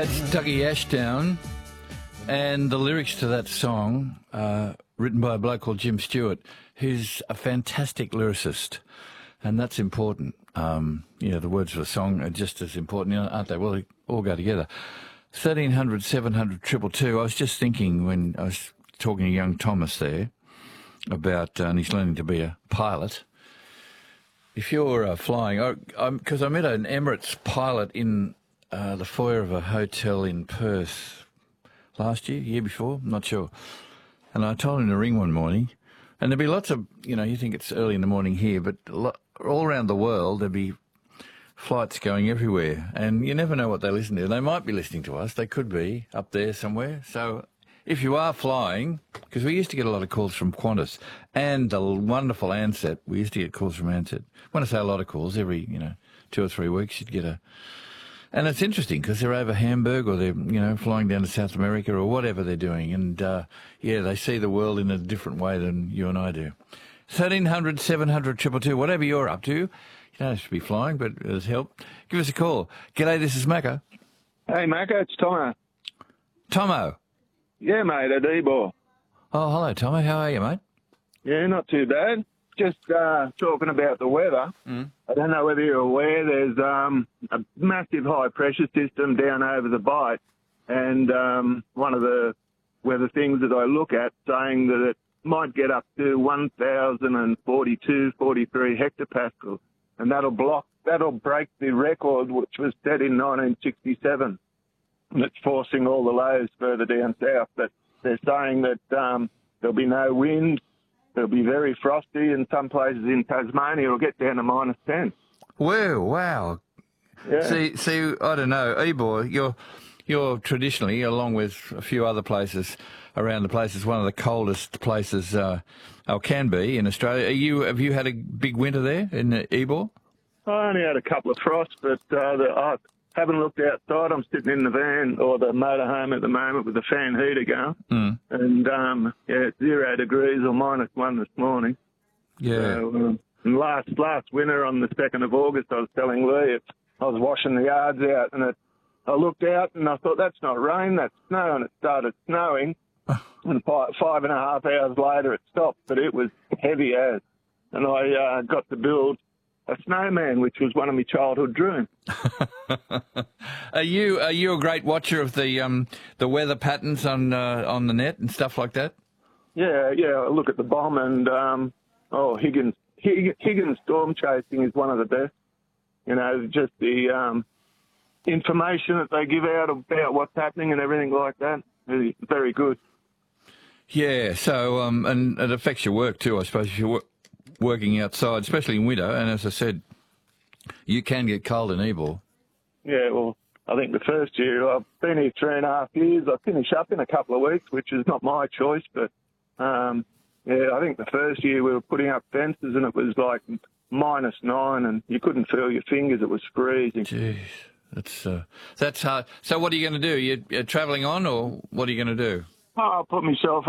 That's Dougie Ashdown, and the lyrics to that song, written by a bloke called Jim Stewart, who's a fantastic lyricist, and that's important. The words of the song are just as important, aren't they? Well, they all go together. 1300 700 222. I was just thinking when I was talking to young Thomas there about, and he's learning to be a pilot. If you're flying, because I met an Emirates pilot in the foyer of a hotel in Perth last year before, I'm not sure. And I told him to ring one morning, and there'd be lots of, you think it's early in the morning here, but all around the world there'd be flights going everywhere, and you never know what they listen to. They might be listening to us. They could be up there somewhere. So if you are flying, because we used to get a lot of calls from Qantas and the wonderful Ansett. We used to get calls from Ansett. When I say a lot of calls, every 2 or 3 weeks you'd get a. And it's interesting because they're over Hamburg or they're flying down to South America or whatever they're doing, and they see the world in a different way than you and I do. 1300 700 222. Whatever you're up to, you don't have to be flying, but it has helped. Give us a call. G'day, this is Macca. Hey, Macca, it's Tomo. Tomo. Yeah, mate, at Ebor. Oh, hello, Tomo. How are you, mate? Yeah, not too bad. Just talking about the weather. I don't know whether you're aware, there's a massive high-pressure system down over the Bight, and one of the weather things that I look at saying that it might get up to 1,042, 43 hectopascals, and that'll break the record which was set in 1967. And it's forcing all the lows further down south. But they're saying that there'll be no wind, it'll be very frosty, and some places in Tasmania it'll get down to -10. Whoa, wow. Yeah. See, I don't know, Ebor, you're traditionally, along with a few other places around the place, is one of the coldest places, or can be, in Australia. Have you had a big winter there in Ebor? I only had a couple of frosts, but I haven't looked outside. I'm sitting in the van or the motorhome at the moment with the fan heater going. And, it's 0 degrees or -1 this morning. Yeah. So, and last winter on the 2nd of August, I was telling Lee, I was washing the yards out, and I looked out and I thought, that's not rain, that's snow, and it started snowing. And 5.5 hours later it stopped, but it was heavy as. And I got to build a snowman, which was one of my childhood dreams. Are you a great watcher of the weather patterns on the net and stuff like that? Yeah. I look at the bomb and Higgins storm chasing is one of the best. Just the information that they give out about what's happening and everything like that is very good. Yeah. So and it affects your work too, I suppose, if you're working outside, especially in winter, and as I said, you can get cold in Ebor. Yeah, well, I think the first year, I've been here 3.5 years, I finish up in a couple of weeks, which is not my choice, but I think the first year we were putting up fences and it was like -9 and you couldn't feel your fingers, it was freezing. Jeez, that's hard. So what are you going to do? You're travelling on, or what are you going to do? I'll put myself